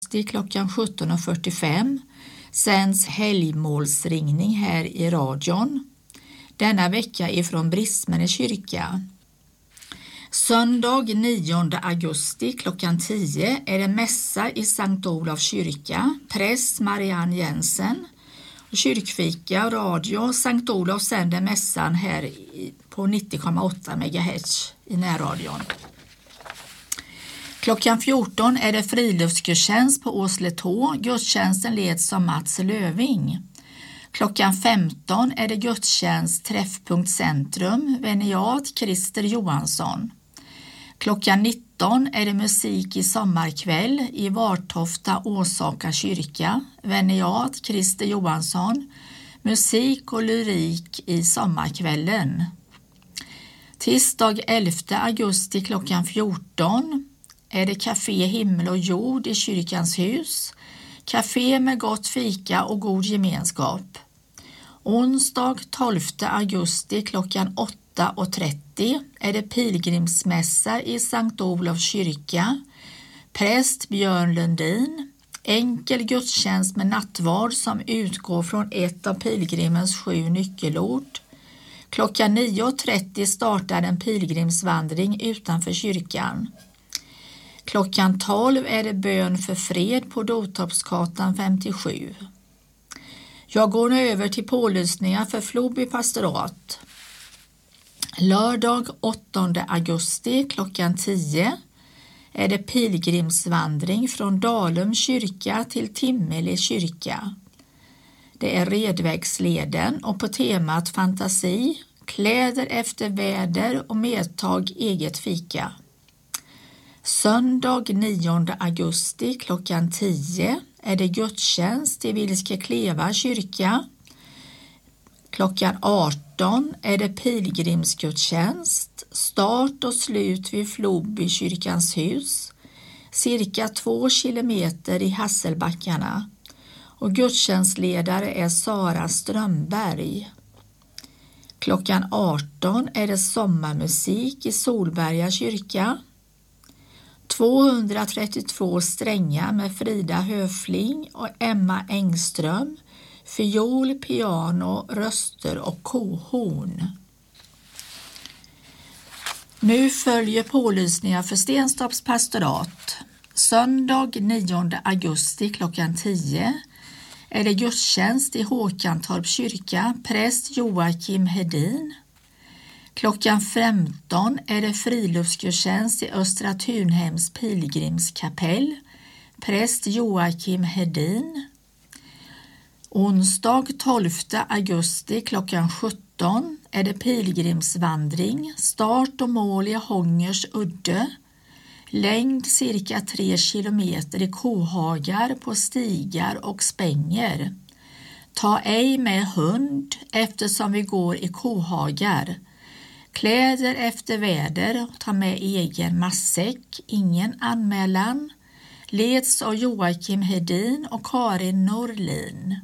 augusti klockan 17.45 sänds helgmålsringning här i radion. Denna vecka ifrån Brismene kyrka. Söndag 9 augusti klockan 10 är det mässa i Sankt Olofs kyrka. Präst Marianne Jensen. Kyrkfika, radio, Sankt Olof sänder mässan här på 90,8 MHz i närradion. Klockan 14 är det friluftsgudstjänst på Åsletå. Gudstjänsten leds av Mats Löving. Klockan 15 är det gudstjänst Träffpunkt Centrum, veniat Christer Johansson. Klockan 19 är det musik i sommarkväll i Vartofta Åsaka kyrka, veniat Christer Johansson, musik och lyrik i sommarkvällen. Tisdag 11 augusti klockan 14 är det Café Himmel och jord i kyrkans hus. Café med gott fika och god gemenskap. Onsdag 12 augusti klockan 8.30 är det pilgrimsmässa i Sankt Olofs kyrka. Präst Björn Lundin. Enkel gudstjänst med nattvard som utgår från ett av pilgrimens 7 nyckelord. Klockan 9.30 startar en pilgrimsvandring utanför kyrkan. Klockan 12 är det bön för fred på Dotorpsgatan 57. Jag går nu över till pålysningar för Floby pastorat. Lördag 8 augusti klockan 10 är det pilgrimsvandring från Dalum kyrka till Timmele kyrka. Det är Redvägsleden och på temat fantasi, kläder efter väder och medtag eget fika. Söndag 9 augusti klockan 10 är det gudstjänst i Vilskekleva kyrka. Klockan 18 är det pilgrimsgudstjänst, start och slut vid Floby kyrkans hus, cirka 2 kilometer i Hasselbackarna. Och gudstjänstledare är Sara Strömberg. Klockan 18 är det sommarmusik i Solberga kyrka. 232 strängar med Frida Höfling och Emma Engström, fiol, piano, röster och kohorn. Nu följer pålysningar för Stenstorps pastorat. Söndag 9 augusti klockan 10 är det gudstjänst i Håkantorp kyrka, präst Joakim Hedin. Klockan 15 är det friluftsgudstjänst i Östra Tunhems pilgrimskapell, präst Joakim Hedin. Onsdag 12 augusti klockan 17 är det pilgrimsvandring, start och mål i Hångers udde, längd cirka 3 kilometer i kohagar på stigar och spänger. Ta ej med hund eftersom vi går i kohagar. Kläder efter väder, ta med egen matsäck, ingen anmälan. Leds av Joakim Hedin och Karin Norlin.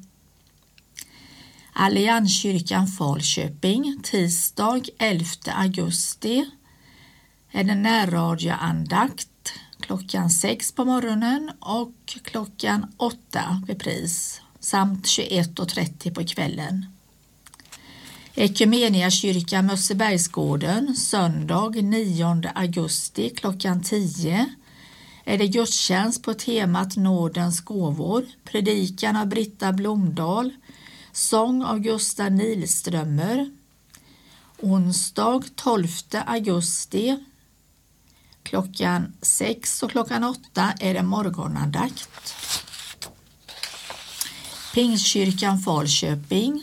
Allianskyrkan Falköping, tisdag 11 augusti är det närradioandakt klockan 6 på morgonen och klockan 8 repris samt 21.30 på kvällen. Ekumeniakyrkan Mössebergsgården, söndag 9 augusti klockan 10 är det gudstjänst på temat Nådens gåvor, predikan av Britta Blomdahl, sång av Gustav Nilströmer. Onsdag 12 augusti klockan 6 och klockan 8 är det morgonandakt. Pingstkyrkan Falköping,